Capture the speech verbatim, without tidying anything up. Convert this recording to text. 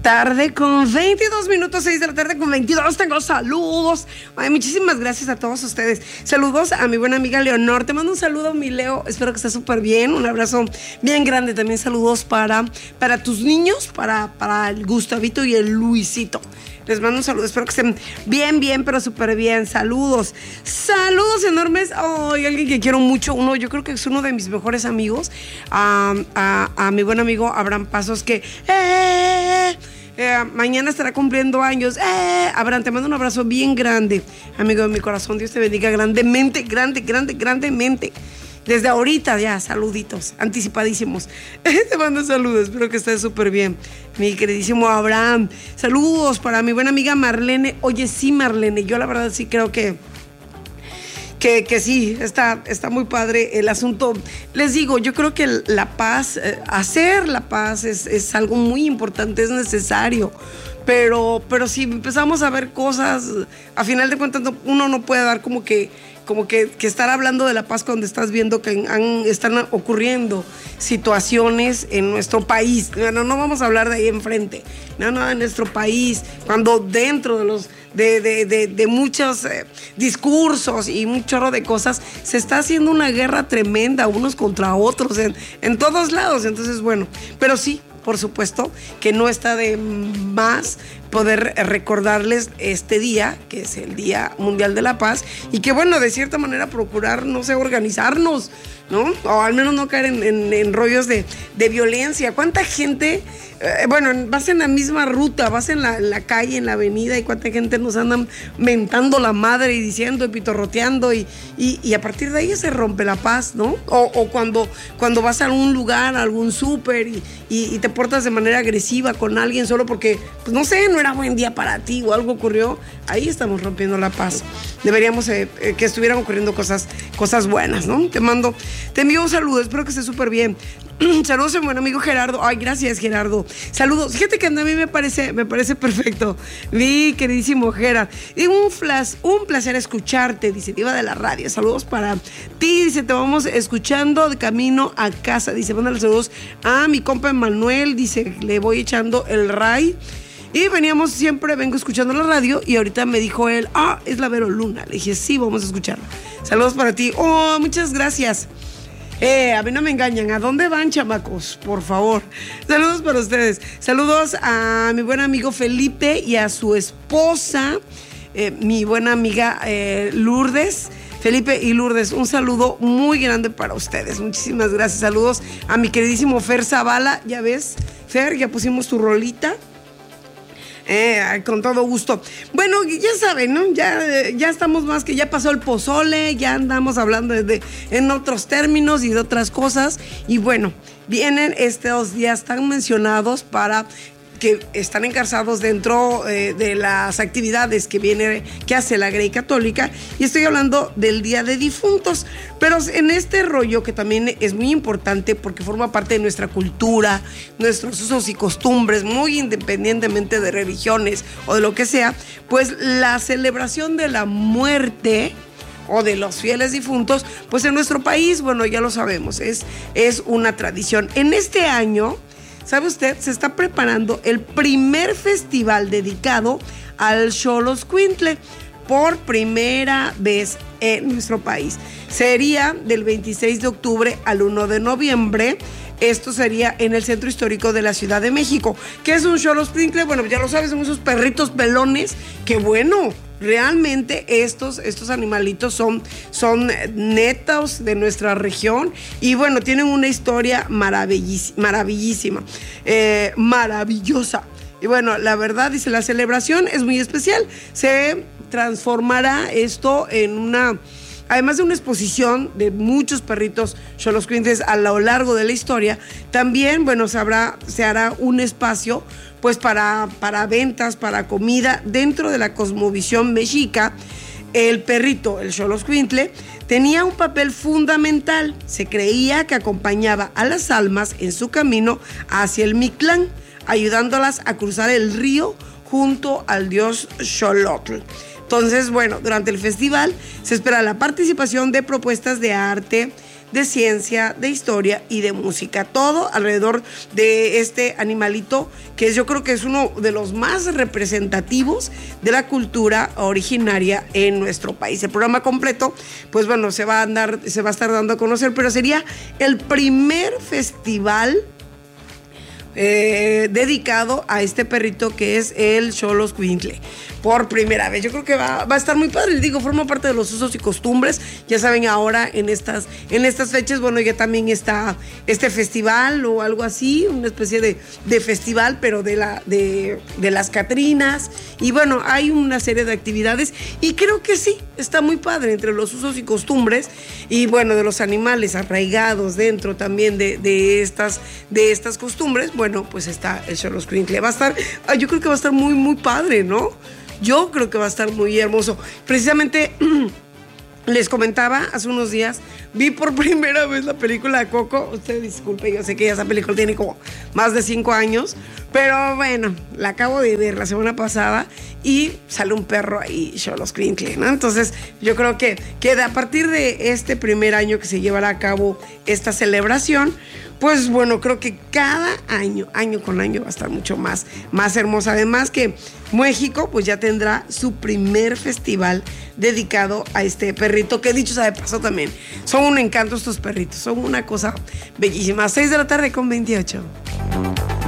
tarde con veintidós minutos, seis de la tarde con veintidós. Tengo saludos. Ay, muchísimas gracias a todos ustedes. Saludos a mi buena amiga Leonor. Te mando un saludo, mi Leo. Espero que estés súper bien. Un abrazo bien grande. También saludos para, para tus niños, para, para el Gustavito y el Luisito. Les mando un saludo, espero que estén bien, bien, pero súper bien. Saludos, saludos enormes. Ay, alguien que quiero mucho, uno, yo creo que es uno de mis mejores amigos, a, a, a mi buen amigo Abraham Pasos, que eh, eh, mañana estará cumpliendo años. Eh, Abraham, te mando un abrazo bien grande, amigo de mi corazón. Dios te bendiga grandemente, grande, grande, grandemente. Desde ahorita ya, saluditos, anticipadísimos. Te mando saludos, espero que estés súper bien. Mi queridísimo Abraham. Saludos para mi buena amiga Marlene. Oye, sí, Marlene, yo la verdad sí creo que, que, que sí, está, está muy padre el asunto. Les digo, yo creo que la paz, eh, hacer la paz es, es algo muy importante, es necesario. Pero, pero si empezamos a ver cosas, a final de cuentas no, uno no puede dar como que como que, que estar hablando de la paz cuando estás viendo que han, están ocurriendo situaciones en nuestro país. Bueno, no vamos a hablar de ahí enfrente, no, no, en nuestro país, cuando dentro de los de, de, de, de muchos eh, discursos y un chorro de cosas se está haciendo una guerra tremenda unos contra otros en, en todos lados. Entonces, bueno, pero sí, por supuesto que no está de más poder recordarles este día, que es el Día Mundial de la Paz, y que bueno, de cierta manera procurar, no sé, organizarnos, ¿no? O al menos no caer en, en, en rollos de, de violencia. ¿Cuánta gente, eh, bueno, vas en la misma ruta, vas en la, en la calle, en la avenida, y cuánta gente nos andan mentando la madre y diciendo y pitorroteando, y, y, y a partir de ahí se rompe la paz, ¿no? O, o cuando, cuando vas a algún lugar, a algún súper, y, y, y te portas de manera agresiva con alguien solo porque, pues no sé, no era buen día para ti o algo ocurrió, ahí estamos rompiendo la paz. Deberíamos eh, eh, que estuvieran ocurriendo cosas, cosas buenas, ¿no? Te mando, te envío un saludo, espero que estés súper bien. Saludos a mi buen amigo Gerardo. Ay, gracias, Gerardo. Saludos. Fíjate que a mí me parece, me parece perfecto, mi queridísimo Gerard. Y un flash, un placer escucharte, dice Diva de la Radio. Saludos para ti, dice, te vamos escuchando de camino a casa. Dice, mándale saludos a mi compa Manuel, dice, le voy echando el ray. Y veníamos siempre, vengo escuchando la radio, y ahorita me dijo él, ah, es la Vero Luna. Le dije, sí, vamos a escucharla. Saludos para ti. Oh, muchas gracias. Eh, a mí no me engañan. ¿A dónde van, chamacos? Por favor. Saludos para ustedes. Saludos a mi buen amigo Felipe y a su esposa, eh, mi buena amiga eh, Lourdes. Felipe y Lourdes, un saludo muy grande para ustedes. Muchísimas gracias. Saludos a mi queridísimo Fer Zavala. Ya ves, Fer, ya pusimos tu rolita. Eh, con todo gusto. Bueno, ya saben, ¿no? Ya, ya estamos más que, ya pasó el pozole, ya andamos hablando de, de, en otros términos y de otras cosas. Y bueno, vienen estos días tan mencionados para que están encarzados dentro eh, de las actividades que viene, que hace la Grey Católica, y estoy hablando del Día de Difuntos, pero en este rollo que también es muy importante porque forma parte de nuestra cultura, nuestros usos y costumbres, muy independientemente de religiones o de lo que sea, pues la celebración de la muerte o de los fieles difuntos, pues en nuestro país, bueno, ya lo sabemos, es, es una tradición. En este año, ¿sabe usted? Se está preparando el primer festival dedicado al Xoloscuintle por primera vez en nuestro país. Sería del veintiséis de octubre al uno de noviembre. Esto sería en el Centro Histórico de la Ciudad de México. ¿Qué es un Xoloscuintle? Bueno, ya lo sabes, son esos perritos pelones que, bueno, realmente estos, estos animalitos son, son netos de nuestra región y bueno, tienen una historia maravillísima, maravillísima eh, maravillosa. Y bueno, la verdad, dice, la celebración es muy especial. Se transformará esto en una, además de una exposición de muchos perritos xoloscuintles a lo largo de la historia, también, bueno, se, habrá, se hará un espacio pues para, para ventas, para comida. Dentro de la cosmovisión mexica, el perrito, el xoloscuintle, tenía un papel fundamental. Se creía que acompañaba a las almas en su camino hacia el Mictlán, ayudándolas a cruzar el río junto al dios Xolotl. Entonces, bueno, durante el festival se espera la participación de propuestas de arte, de ciencia, de historia y de música. Todo alrededor de este animalito que es, yo creo que es uno de los más representativos de la cultura originaria en nuestro país. El programa completo, pues bueno, se va a andar, se va a estar dando a conocer, pero sería el primer festival Eh, dedicado a este perrito que es el Xoloscuincle. Por primera vez, yo creo que va, va a estar muy padre. Les digo, forma parte de los usos y costumbres. Ya saben, ahora en estas, en estas fechas, bueno, ya también está este festival o algo así, una especie de, de festival, pero de, la, de, de las Catrinas. Y bueno, hay una serie de actividades y creo que sí, está muy padre entre los usos y costumbres y bueno, de los animales arraigados dentro también de, de, estas, de estas costumbres. Bueno, pues está el Xoloscuincle. Va a estar, yo creo que va a estar muy, muy padre, ¿no? Yo creo que va a estar muy hermoso. Precisamente les comentaba hace unos días, vi por primera vez la película de Coco. Usted disculpe, yo sé que ya esa película tiene como más de cinco años, pero bueno, la acabo de ver la semana pasada y sale un perro ahí, Xoloscuincle, ¿no? Entonces yo creo que, que a partir de este primer año que se llevará a cabo esta celebración, pues bueno, creo que cada año, año con año va a estar mucho más, más hermosa. Además que México pues ya tendrá su primer festival dedicado a este perrito, que dicho sea de paso también, son un encanto estos perritos, son una cosa bellísima. seis de la tarde con veintiocho.